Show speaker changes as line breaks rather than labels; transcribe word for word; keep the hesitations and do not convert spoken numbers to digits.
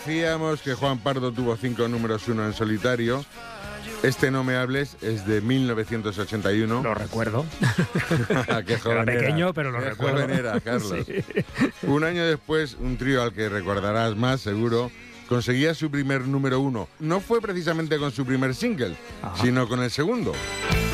decíamos que Juan Pardo tuvo cinco números uno en solitario. Este No me hables es de mil novecientos ochenta y uno.
Lo recuerdo.
Qué joven
era pequeño,
era.
pero lo
Qué
recuerdo.
joven era, Carlos.
Sí.
Un año después, un trío al que recordarás más, seguro, conseguía su primer número uno. No fue precisamente con su primer single,
Ajá.
sino con el segundo.